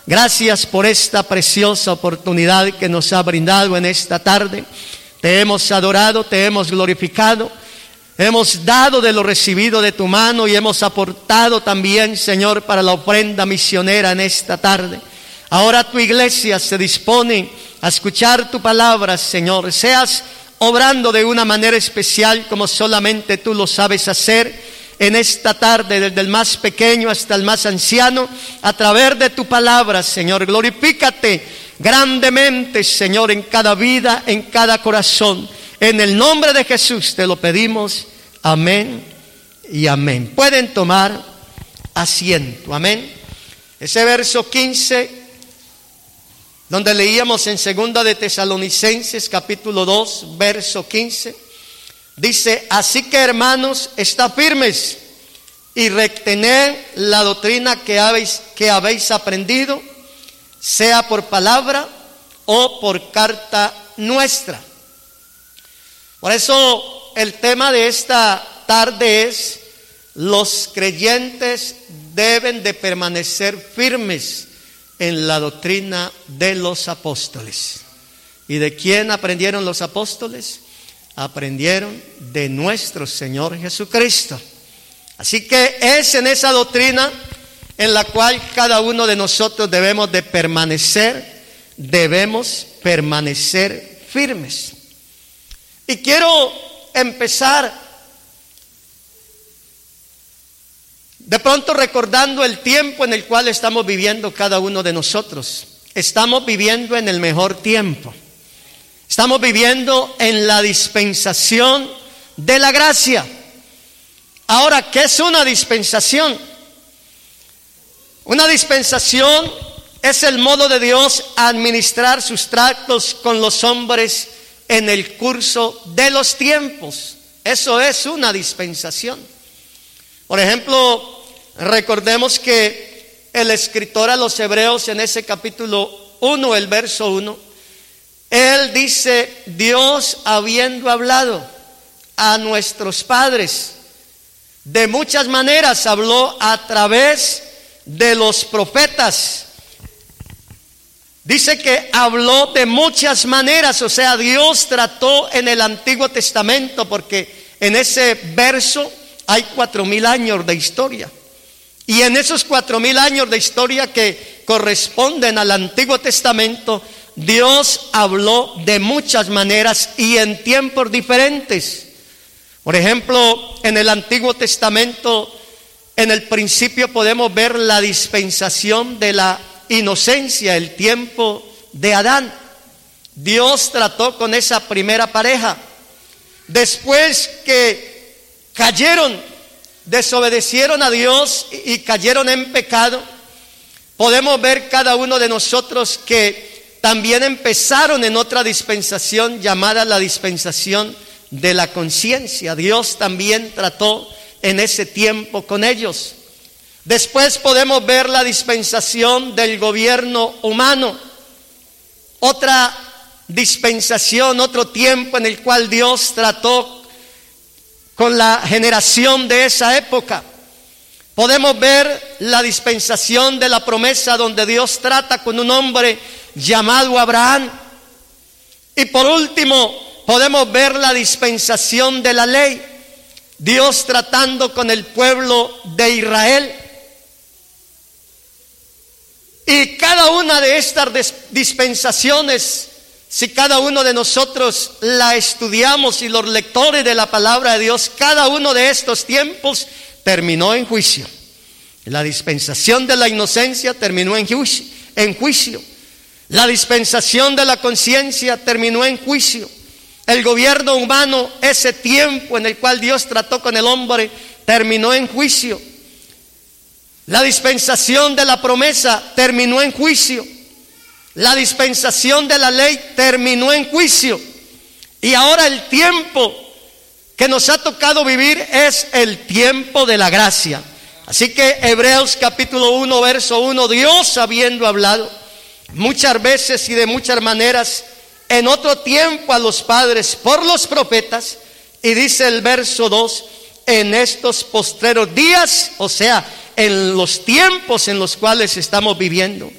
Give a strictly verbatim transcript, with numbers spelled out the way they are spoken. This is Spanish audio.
Gracias por esta preciosa oportunidad que nos ha brindado en esta tarde. Te hemos adorado, te hemos glorificado. Hemos dado de lo recibido de tu mano y hemos aportado también, Señor, para la ofrenda misionera en esta tarde. Ahora tu iglesia se dispone a escuchar tu palabra, Señor. Seas obrando de una manera especial como solamente tú lo sabes hacer en esta tarde, desde el más pequeño hasta el más anciano, a través de tu palabra, Señor. Glorifícate grandemente, Señor, en cada vida, en cada corazón. En el nombre de Jesús te lo pedimos. Amén y amén. Pueden tomar asiento. Amén. Ese verso quince, donde leíamos en segunda de Tesalonicenses, capítulo dos, verso quince, dice: así que, hermanos, estad firmes y retened la doctrina que habéis, que habéis aprendido, sea por palabra o por carta nuestra. Por eso el tema de esta tarde es: los creyentes deben de permanecer firmes en la doctrina de los apóstoles. ¿Y de quién aprendieron los apóstoles? Aprendieron de nuestro Señor Jesucristo. Así que es en esa doctrina en la cual cada uno de nosotros debemos de permanecer, debemos permanecer firmes. Y quiero empezar de pronto recordando el tiempo en el cual estamos viviendo cada uno de nosotros. Estamos viviendo en el mejor tiempo. Estamos viviendo en la dispensación de la gracia. Ahora, ¿qué es una dispensación? Una dispensación es el modo de Dios a administrar sus tratos con los hombres en el curso de los tiempos. Eso es una dispensación. Por ejemplo, recordemos que el escritor a los Hebreos en ese capítulo uno, el verso uno, él dice: Dios, habiendo hablado a nuestros padres de muchas maneras, habló a través de los profetas. Dice que habló de muchas maneras, o sea, Dios trató en el Antiguo Testamento, porque en ese verso hay cuatro mil años de historia. Y en esos cuatro mil años de historia que corresponden al Antiguo Testamento, Dios habló de muchas maneras y en tiempos diferentes. Por ejemplo, en el Antiguo Testamento, en el principio podemos ver la dispensación de la inocencia, el tiempo de Adán. Dios trató con esa primera pareja. Después que cayeron, desobedecieron a Dios y cayeron en pecado, podemos ver cada uno de nosotros que también empezaron en otra dispensación llamada la dispensación de la conciencia. Dios también trató en ese tiempo con ellos. Después podemos ver la dispensación del gobierno humano, otra dispensación, otro tiempo en el cual Dios trató con la generación de esa época. Podemos ver la dispensación de la promesa, donde Dios trata con un hombre llamado Abraham. Y por último, podemos ver la dispensación de la ley, Dios tratando con el pueblo de Israel. Y cada una de estas dispensaciones, si cada uno de nosotros la estudiamos, y los lectores de la palabra de Dios, cada uno de estos tiempos terminó en juicio. La dispensación de la inocencia terminó en juicio, en juicio. La dispensación de la conciencia terminó en juicio. El gobierno humano, ese tiempo en el cual Dios trató con el hombre, terminó en juicio. La dispensación de la promesa terminó en juicio. La dispensación de la ley terminó en juicio. Y ahora el tiempo que nos ha tocado vivir es el tiempo de la gracia. Así que Hebreos capítulo uno, verso uno, Dios habiendo hablado muchas veces y de muchas maneras en otro tiempo a los padres por los profetas, y dice el verso dos, en estos postreros días, o sea, en los tiempos en los cuales estamos viviendo,